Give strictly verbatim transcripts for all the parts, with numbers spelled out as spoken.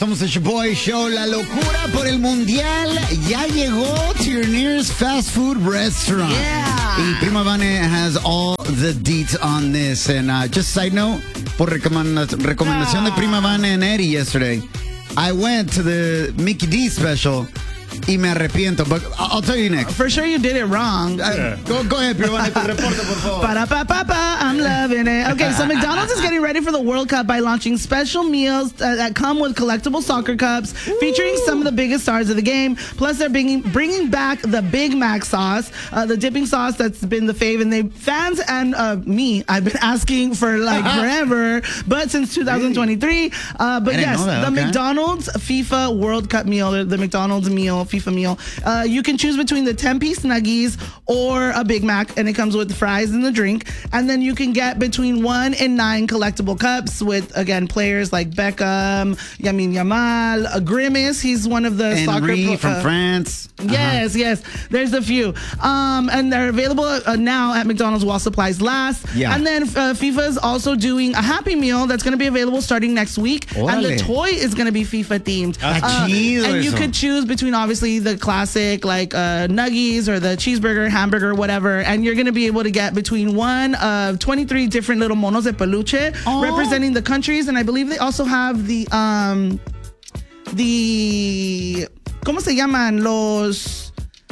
Somos el Shaboy Show. La locura por el mundial ya llegó to your nearest fast food restaurant. Yeah. Y Prima Vane has all the deets on this. And uh, just side note, por recomenda- recomendación de Prima Vane and Eddie yesterday, I went to the Mickey D special. Y me arrepiento, but I'll tell you next. For sure you did it wrong. Yeah. Go, go ahead, Prima Vane, tu reporte, por favor. Pa-da-pa-pa-pa, I'm loving it. Okay, so McDonald's is getting ready for the World Cup by launching special meals uh, that come with collectible soccer cups featuring some of the biggest stars of the game. Plus, they're bringing, bringing back the Big Mac sauce, uh, the dipping sauce that's been the fave. And they fans and uh, me, I've been asking for like forever, but since two thousand twenty-three. Uh, but yes, that, the okay. McDonald's FIFA World Cup meal, the McDonald's meal, FIFA meal. Uh, you can choose between the ten-piece nuggies or a Big Mac, and it comes with fries and the drink. And then you can get between one and nine collectible cups with, again, players like Beckham, Yamin Yamal, uh, Grimace. He's one of the Henry soccer... from uh, France. Yes, uh-huh. yes. There's a few. Um, and they're available uh, now at McDonald's while supplies last. Yeah. And then uh, FIFA is also doing a Happy Meal that's going to be available starting next week. Órale. And the toy is going to be FIFA themed. Ah, chido and you eso. could choose between, obviously, the classic, like uh, nuggies or the cheeseburger, hamburger, whatever. And you're going to be able to get between one of twenty-three different little monos de peluche Oh. representing the countries. And I believe they also have the... Um, the... ¿Cómo se llaman? Los...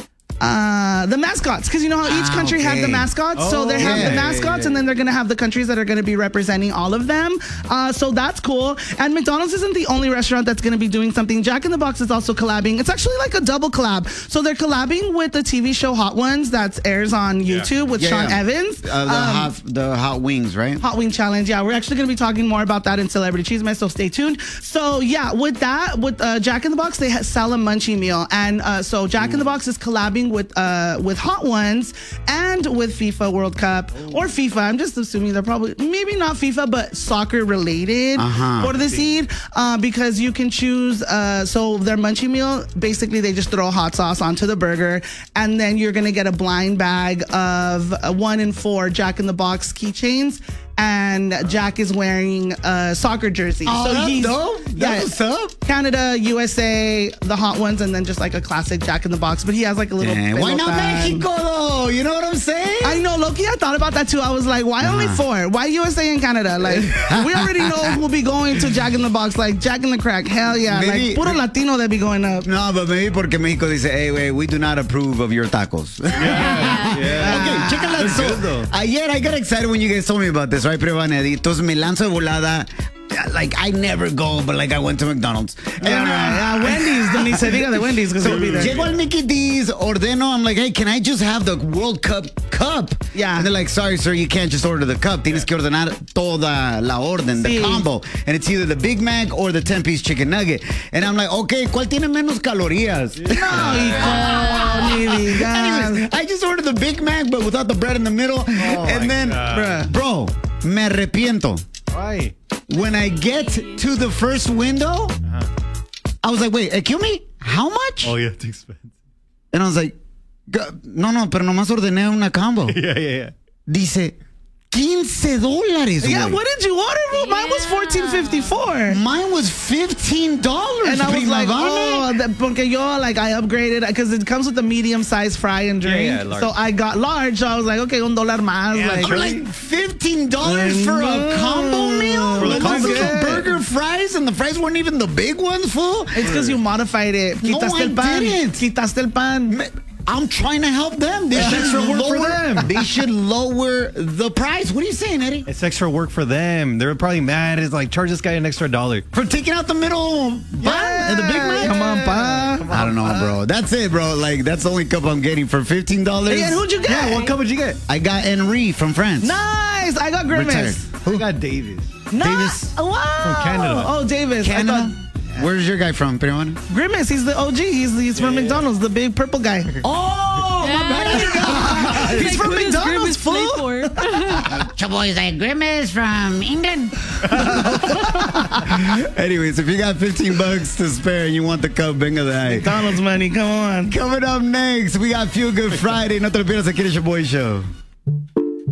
Uh, the mascots, because you know how each Ah, country has okay. the mascots, Oh, so they have yeah, the yeah, mascots, yeah. and then they're gonna have the countries that are gonna be representing all of them. Uh, so that's cool. And McDonald's isn't the only restaurant that's gonna be doing something. Jack in the Box is also collabing. It's actually like a double collab. So they're collabing with the T V show Hot Ones that airs on YouTube with Yeah, Sean yeah. Evans. Uh, the, Um, hot, the hot wings, right? Hot Wing Challenge. Yeah, we're actually going to be talking more about that in Celebrity Cheeseman, so stay tuned. So, yeah, with that, with uh, Jack in the Box, they ha- sell a munchie meal. And uh, so Jack in the Box is collabing with uh, with Hot Ones and with FIFA World Cup or FIFA. I'm just assuming they're probably, maybe not FIFA, but soccer related Uh-huh. for the seed uh, because you can choose. Uh, so their munchie meal, basically, they just throw hot sauce onto the burger. And then you're going to get a blind bag of uh, one in four Jack in the Box keychains. And Jack is wearing a soccer jersey. Oh, so that's he's, dope. That's what's up. Canada, U S A, the Hot Ones, and then just like a classic Jack in the Box. But he has like a little. Eh, why little not fan. Mexico, though? You know what I'm saying? I know, Loki. I thought about that too. I was like, why only four? Why U S A and Canada? Like, we already know who'll be going to Jack in the Box. Like Jack in the Crack. Hell yeah. Maybe- like puro Latino that be going up. No, but maybe porque México dice, hey, wait, we do not approve of your tacos. Yeah, yeah. Okay, check it out. That's So, good, though. ayer I got excited when you guys told me about this, right, Prima Vane? Entonces me lanzo de volada. Like, I never go, but like I went to McDonald's. And, Yeah, yeah, Wendy's. Ni se diga de Wendy's because So, we'll be there. llego al Mickey D's, ordeno. I'm like, hey, can I just have the World Cup cup? Yeah. And they're like, sorry, sir, you can't just order the cup. Tienes que ordenar toda la orden, the Sí. combo. And it's either the Big Mac or the ten-piece chicken nugget. And I'm like, okay, ¿cuál tiene menos calorías? No, hijo, ni digas. Anyways, I just ordered the Big Mac, but without the bread in the middle. and my then, God. bro, me arrepiento. Why? When I get to the first window, I was like, wait, excuse me? How much? Oh, yeah, it's expensive. And I was like, "G- no, no, pero nomás ordené una combo. Yeah, yeah, yeah. Dice, quince dólares, Yeah, güey. what did you order, bro? Mine was fourteen fifty-four. Mine was fifteen dollars. And I was Prima like, Vane. oh, that, porque yo, like, I upgraded because it comes with a medium-sized fry and drink. Yeah, yeah, large. So I got large. So I was like, okay, un dólar más. Yeah, like, I'm like, fifteen dollars for a combo meal? For the With combo, those little yeah. burger fries, and the fries weren't even the big ones, fool? it's because you modified it. No, Quitaste I el pan. didn't. Quitaste el pan. I'm trying to help them. They It's should extra work for lower, them. They should lower the price. What are you saying, Eddie? It's extra work for them. They're probably mad. It's like, charge this guy an extra dollar. For taking out the middle bun, the Big Mac? Come on, pa. I don't know, bro. That's it, bro. Like, that's the only cup I'm getting for fifteen dollars. Hey, and who'd you get? Yeah, what cup would you get? I got Henry from France. Nice. I got Grimace. Who got Davis? Nice. Davis. Wow. From Canada. Oh, Davis. I Canada? thought- Where's your guy from, Prima Vane? Grimace. He's the O G. He's, he's from McDonald's, the big purple guy. Oh, my bad. He's from Who does McDonald's, Grimace play fool. for? Chaboy's like Grimace from England. Anyways, if you got fifteen bucks to spare and you want the cup, venga de ahí. McDonald's money. Come on. Coming up next, we got Feel Good Friday. No te lo pierdas aquí en el Shaboy Show.